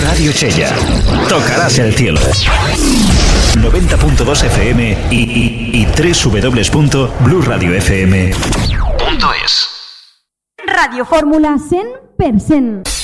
Radio Chella. Tocarás el cielo. 90.2 FM y www.blueradiofm.es. Radio Fórmula 100%.